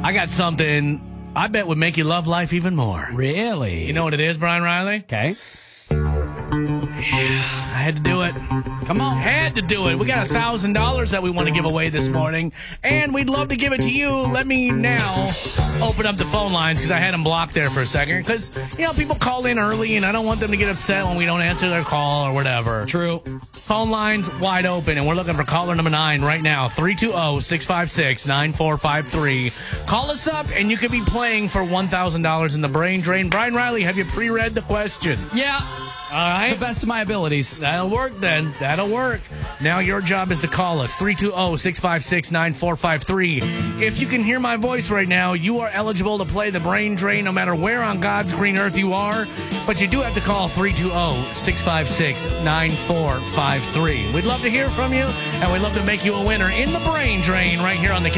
I got something I bet would make you love life even more. Really? You know what it is, Brian Riley? Okay. I had to do it. Come on. Had to do it. We got $1,000 that we want to give away this morning, and we'd love to give it to you. Let me now open up the phone lines because I had them blocked there for a second because, people call in early, and I don't want them to get upset when we don't answer their call or whatever. True. Phone lines wide open, and we're looking for caller number 9 right now, 320-656-9453. Call us up, and you could be playing for $1,000 in the brain drain. Brian Riley, have you pre-read the questions? Yeah. All right. The best of my abilities. That'll work then. That'll work. Now your job is to call us, 320-656-9453. If you can hear my voice right now, you are eligible to play the brain drain no matter where on God's green earth you are. But you do have to call 320-656-9453. We'd love to hear from you, and we'd love to make you a winner in the brain drain right here on the